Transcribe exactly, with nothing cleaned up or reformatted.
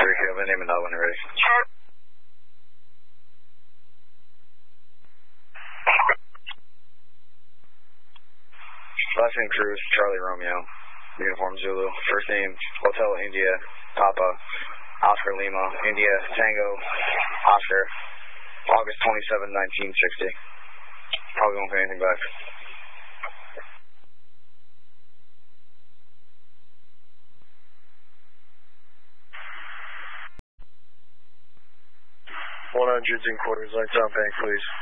three K, my name and not when you're ready. Last name Cruz, Charlie Romeo, Uniform Zulu. First name Hotel India, Papa, Oscar Lima, India, Tango, Oscar, August twenty-seventh, nineteen sixty. Probably won't pay anything back. one hundreds in quarters, lights on bank, please.